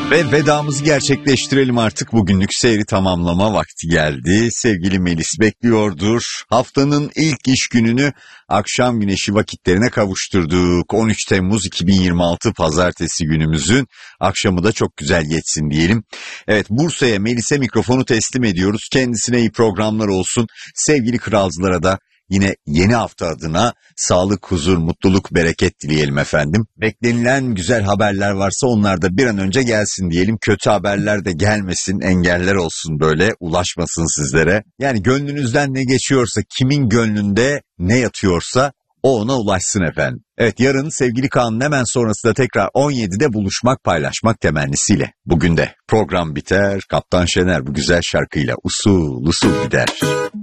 Ve vedamızı gerçekleştirelim artık. Bugünlük seyri tamamlama vakti geldi. Sevgili Melis bekliyordur. Haftanın ilk iş gününü akşam güneşi vakitlerine kavuşturduk. 13 Temmuz 2026 pazartesi günümüzün akşamı da çok güzel geçsin diyelim. Evet, Bursa'ya Melis'e mikrofonu teslim ediyoruz. Kendisine iyi programlar olsun. Sevgili kralcılara da yine yeni hafta adına sağlık, huzur, mutluluk, bereket dileyelim efendim. Beklenilen güzel haberler varsa onlar da bir an önce gelsin diyelim. Kötü haberler de gelmesin, engeller olsun böyle, ulaşmasın sizlere. Yani gönlünüzden ne geçiyorsa, kimin gönlünde ne yatıyorsa o ona ulaşsın efendim. Evet, yarın sevgili Kaan'ın hemen sonrasında tekrar 17'de buluşmak, paylaşmak temennisiyle. Bugün de program biter, Kaptan Şener bu güzel şarkıyla usul usul gider.